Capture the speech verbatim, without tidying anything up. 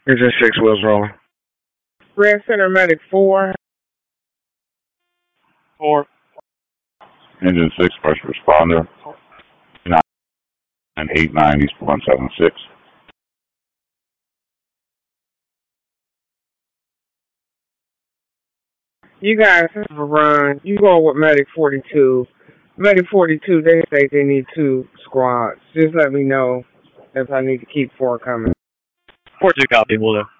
Engine six wheels rolling. Red Center Medic four. Four. Engine six, first responder. nine eight nine East one seven six. You guys have a run. You go with Medic forty-two. Medic forty-two, they say they need two squads. Just let me know if I need to keep four coming. four two copy, we'll do.